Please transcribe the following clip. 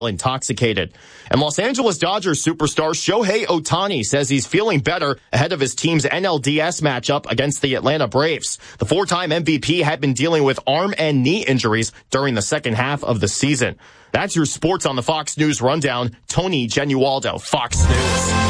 intoxicated. And Los Angeles Dodgers superstar Shohei Ohtani says he's feeling better ahead of his team's NLDS matchup against the Atlanta Braves. The four-time MVP had been dealing with arm and knee injuries during the second half of the season. That's your sports on the Fox News Rundown. Tony Genualdo, Fox News.